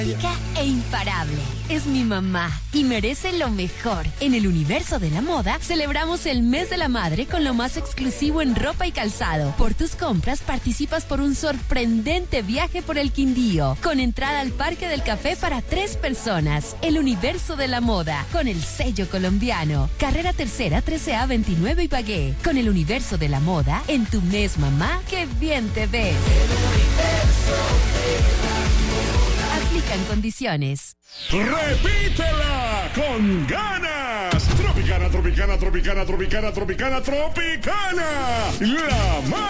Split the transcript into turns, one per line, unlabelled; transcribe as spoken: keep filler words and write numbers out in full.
Única e imparable. Es mi mamá y merece lo mejor. En el universo de la moda, celebramos el mes de la madre con lo más exclusivo en ropa y calzado. Por tus compras, participas por un sorprendente viaje por el Quindío, con entrada al Parque del Café para tres personas. El universo de la moda, con el sello colombiano. Carrera Tercera, trece A veintinueve Ibagué. Con el universo de la moda, en tu mes, mamá, ¡qué bien te ves! Aplican condiciones.
¡Repítela con ganas! Tropicana, Tropicana, Tropicana, Tropicana, Tropicana, Tropicana. La más